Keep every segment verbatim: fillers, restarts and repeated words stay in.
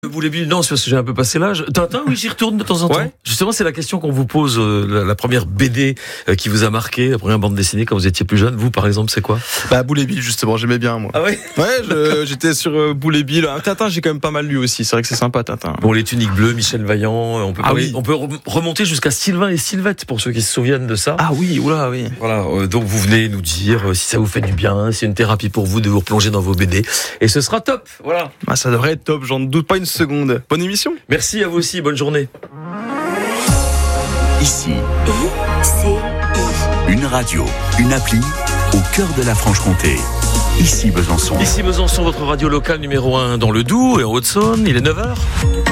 Boulet-Bill, non, c'est parce que j'ai un peu passé l'âge. Tintin, oui, j'y retourne de temps en temps. Ouais. Justement, c'est la question qu'on vous pose, euh, la, la première B D euh, qui vous a marqué, la première bande dessinée quand vous étiez plus jeune. Vous, par exemple, c'est quoi? Bah, Boulet-Bill, justement, j'aimais bien, moi. Ah ouais? Ouais, je, j'étais sur euh, Boulet-Bill. Tintin, j'ai quand même pas mal lu aussi. C'est vrai que c'est sympa, Tintin. Bon, les tuniques bleues, Michel Vaillant, on peut, ah parler, oui. on peut remonter jusqu'à Sylvain et Sylvette, pour ceux qui se souviennent de ça. Ah oui, oula, oui. Voilà, euh, donc vous venez nous dire euh, si ça vous fait du bien, si c'est une thérapie pour vous de vous replonger dans vos B D. Et ce sera top, voilà. Ah, ça devrait être top, j'en doute pas une seconde. Bonne émission. Merci à vous aussi, bonne journée. Ici, I C I. Une radio, une appli au cœur de la Franche-Comté. Ici Besançon. Ici Besançon, votre radio locale numéro un dans le Doubs et en Haute-Saône. Il est neuf heures.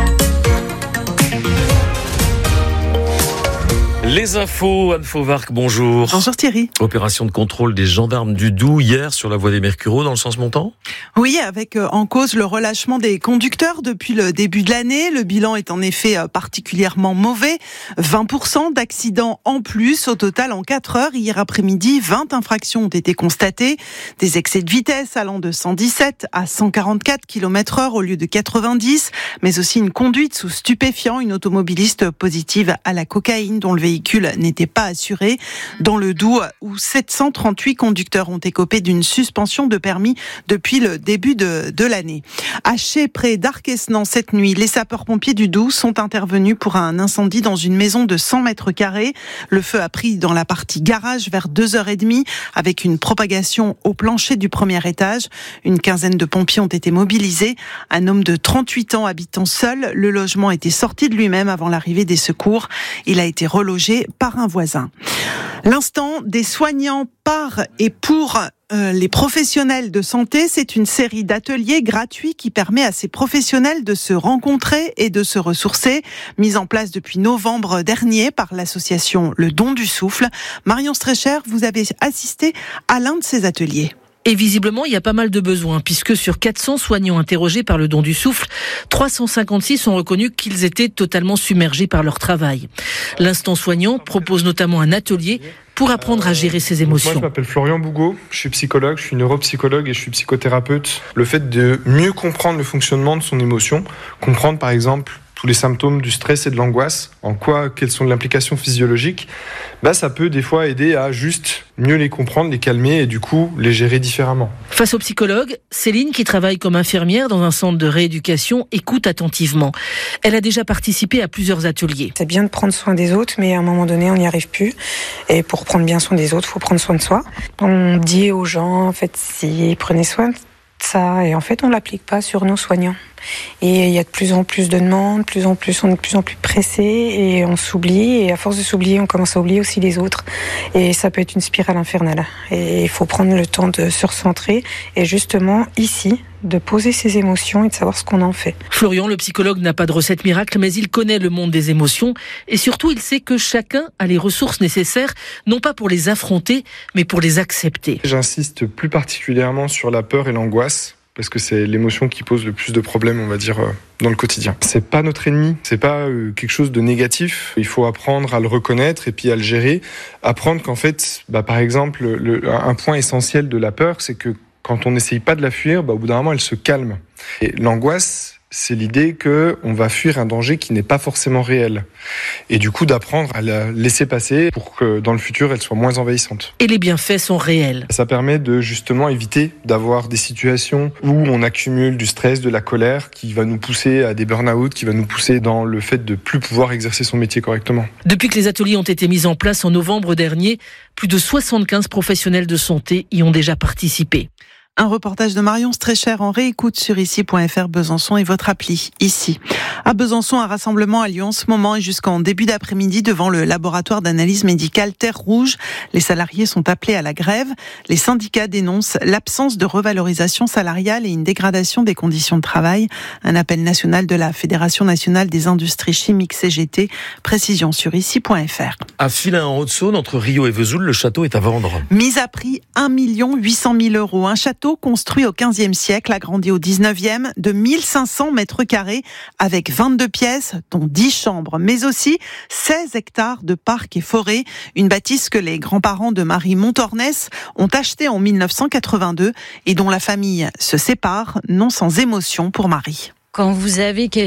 Les infos, Anne Fauvarc, bonjour. Bonjour Thierry. Opération de contrôle des gendarmes du Doubs hier sur la voie des Mercureaux dans le sens montant. Oui, avec en cause le relâchement des conducteurs depuis le début de l'année. Le bilan est en effet particulièrement mauvais. vingt pour cent d'accidents en plus. Au total, en quatre heures, hier après-midi, vingt infractions ont été constatées. Des excès de vitesse allant de cent dix-sept à cent quarante-quatre kilomètres heure au lieu de quatre-vingt-dix. Mais aussi une conduite sous stupéfiants, une automobiliste positive à la cocaïne dont le véhicule n'était pas assuré. Dans le Doubs, où sept cent trente-huit conducteurs ont écopé d'une suspension de permis depuis le début de, de l'année. À Chez, près d'Arquesnan, cette nuit, les sapeurs-pompiers du Doubs sont intervenus pour un incendie dans une maison de cent mètres carrés. Le feu a pris dans la partie garage vers deux heures trente avec une propagation au plancher du premier étage. Une quinzaine de pompiers ont été mobilisés. Un homme de trente-huit ans habitant seul, le logement était sorti de lui-même avant l'arrivée des secours. Il a été relogé par un voisin. L'instant des soignants par et pour euh, les professionnels de santé, c'est une série d'ateliers gratuits qui permet à ces professionnels de se rencontrer et de se ressourcer, mise en place depuis novembre dernier par l'association Le Don du Souffle. Marion Streicher, vous avez assisté à l'un de ces ateliers. Et visiblement, il y a pas mal de besoins, puisque sur quatre cents soignants interrogés par le Don du Souffle, trois cent cinquante-six ont reconnu qu'ils étaient totalement submergés par leur travail. L'instant soignant propose notamment un atelier pour apprendre à gérer ses émotions. Moi, je m'appelle Florian Bougot, je suis psychologue, je suis neuropsychologue et je suis psychothérapeute. Le fait de mieux comprendre le fonctionnement de son émotion, comprendre par exemple tous les symptômes du stress et de l'angoisse, en quoi, quelles sont les implications physiologiques, bah, ça peut des fois aider à juste mieux les comprendre, les calmer et du coup les gérer différemment. Face au psychologue, Céline, qui travaille comme infirmière dans un centre de rééducation, écoute attentivement. Elle a déjà participé à plusieurs ateliers. C'est bien de prendre soin des autres, mais à un moment donné, on n'y arrive plus. Et pour prendre bien soin des autres, il faut prendre soin de soi. On dit aux gens, en fait, si prenez soin de ça, et en fait, on l'applique pas sur nos soignants. Et il y a de plus en plus de demandes, de plus en plus, on est de plus en plus pressé et on s'oublie. Et à force de s'oublier, on commence à oublier aussi les autres. Et ça peut être une spirale infernale. Et il faut prendre le temps de se recentrer et justement ici, de poser ses émotions et de savoir ce qu'on en fait. Florian, le psychologue, n'a pas de recette miracle, mais il connaît le monde des émotions et surtout, il sait que chacun a les ressources nécessaires, non pas pour les affronter, mais pour les accepter. J'insiste plus particulièrement sur la peur et l'angoisse, parce que c'est l'émotion qui pose le plus de problèmes, on va dire, dans le quotidien. C'est pas notre ennemi, c'est pas quelque chose de négatif. Il faut apprendre à le reconnaître et puis à le gérer. Apprendre qu'en fait, bah, par exemple, le, un point essentiel de la peur, c'est que quand on n'essaye pas de la fuir, bah, au bout d'un moment, elle se calme. Et l'angoisse, c'est l'idée qu'on va fuir un danger qui n'est pas forcément réel. Et du coup, d'apprendre à la laisser passer pour que dans le futur, elle soit moins envahissante. Et les bienfaits sont réels. Ça permet de justement éviter d'avoir des situations où on accumule du stress, de la colère, qui va nous pousser à des burn-out, qui va nous pousser dans le fait de plus pouvoir exercer son métier correctement. Depuis que les ateliers ont été mis en place en novembre dernier, plus de soixante-quinze professionnels de santé y ont déjà participé. Un reportage de Marion Streicher en réécoute sur ici point f r Besançon et votre appli ici. À Besançon, un rassemblement a lieu en ce moment et jusqu'en début d'après-midi devant le laboratoire d'analyse médicale Terre Rouge. Les salariés sont appelés à la grève. Les syndicats dénoncent l'absence de revalorisation salariale et une dégradation des conditions de travail. Un appel national de la Fédération nationale des industries chimiques C G T. Précision sur ici point f r. À Filin en Haute-Saône, entre Rio et Vesoul, le château est à vendre. Mise à prix un million huit cent mille euros. Un château construit au quinzième siècle, agrandi au dix-neuvième, de mille cinq cents mètres carrés, avec vingt-deux pièces, dont dix chambres, mais aussi seize hectares de parcs et forêts. Une bâtisse que les grands-parents de Marie Montornès ont achetée en mille neuf cent quatre-vingt-deux et dont la famille se sépare, non sans émotion pour Marie. Quand vous avez